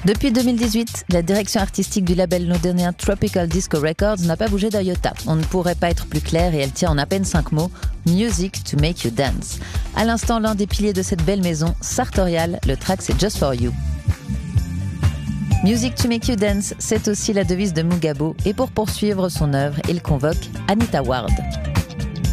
Depuis 2018, la direction artistique du label londonien Tropical Disco Records n'a pas bougé d'un iota. On ne pourrait pas être plus clair et elle tient en à peine 5 mots « Music to make you dance ». À l'instant, l'un des piliers de cette belle maison, Sartorial, le track c'est Just for You. Music to make you dance, c'est aussi la devise de Mugabo et pour poursuivre son œuvre, il convoque Anita Ward.